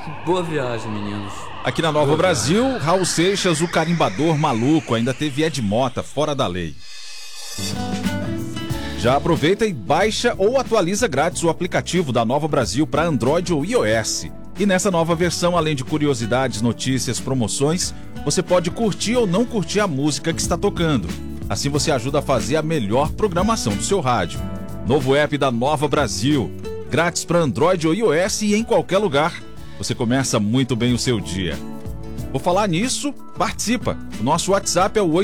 Boa viagem, meninos. Aqui na Nova Brasil, Raul Seixas, o carimbador maluco. Ainda teve Ed Mota, Fora da Lei. Já aproveita e baixa ou atualiza grátis o aplicativo da Nova Brasil para Android ou iOS. E nessa nova versão, além de curiosidades, notícias, promoções, você pode curtir ou não curtir a música que está tocando. Assim você ajuda a fazer a melhor programação do seu rádio. Novo app da Nova Brasil, grátis para Android ou iOS e em qualquer lugar. Você começa muito bem o seu dia. Por falar nisso, participa. O nosso WhatsApp é o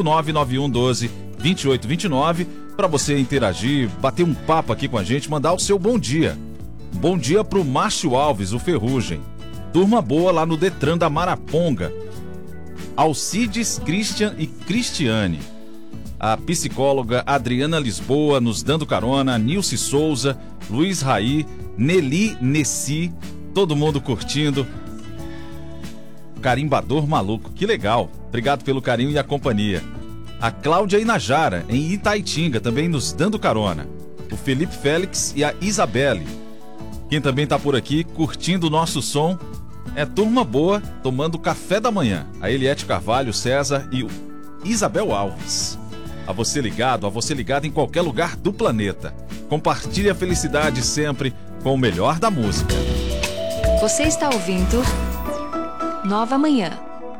85991122829 para você interagir, bater um papo aqui com a gente, mandar o seu bom dia. Bom dia pro Márcio Alves, o Ferrugem. Turma boa lá no Detran da Maraponga. Alcides, Christian e Cristiane. A psicóloga Adriana Lisboa nos dando carona, Nilce Souza, Luiz Raí, Nelly Nessi, todo mundo curtindo. Carimbador maluco, que legal. Obrigado pelo carinho e a companhia. A Cláudia Inajara, em Itaitinga, também nos dando carona. O Felipe Félix e a Isabelle. Quem também está por aqui curtindo o nosso som é turma boa tomando café da manhã. A Eliette Carvalho, César e o Isabel Alves. A você ligado em qualquer lugar do planeta. Compartilhe a felicidade sempre com o melhor da música. Você está ouvindo Nova Manhã.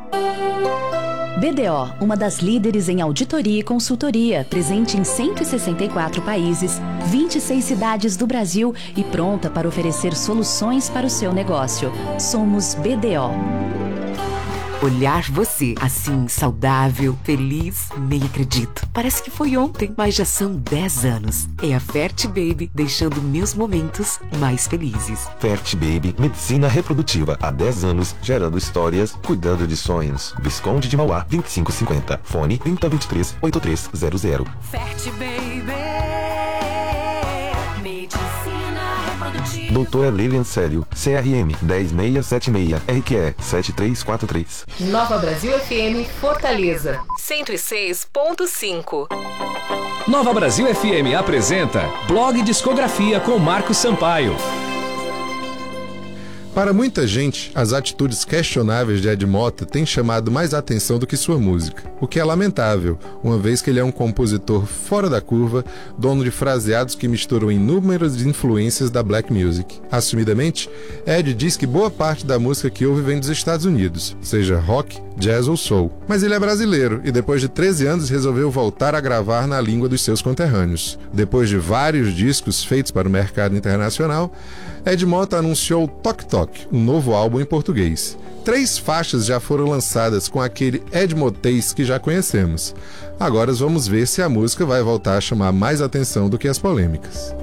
BDO, uma das líderes em auditoria e consultoria, presente em 164 países, 26 cidades do Brasil e pronta para oferecer soluções para o seu negócio. Somos BDO. Olhar você, assim, saudável, feliz, nem acredito. Parece que foi ontem, mas já são 10 anos. É a Fert Baby deixando meus momentos mais felizes. Fert Baby, medicina reprodutiva há 10 anos, gerando histórias, cuidando de sonhos. Visconde de Mauá, 2550. Fone 3023-8300. Fert Baby, medicina reprodutiva. Doutora Lilian Célio, CRM 10676, RQE 7343. Nova Brasil FM Fortaleza 106.5. Nova Brasil FM apresenta Blog Discografia com Marcos Sampaio. Para muita gente, as atitudes questionáveis de Ed Mota têm chamado mais atenção do que sua música, o que é lamentável, uma vez que ele é um compositor fora da curva, dono de fraseados que misturam inúmeras influências da black music. Assumidamente, Ed diz que boa parte da música que ouve vem dos Estados Unidos, seja rock, jazz ou soul. Mas ele é brasileiro e depois de 13 anos resolveu voltar a gravar na língua dos seus conterrâneos. Depois de vários discos feitos para o mercado internacional, Ed Mota anunciou Toque Toque, um novo álbum em português. 3 faixas já foram lançadas com aquele Ed Motês que já conhecemos. Agora vamos ver se a música vai voltar a chamar mais atenção do que as polêmicas.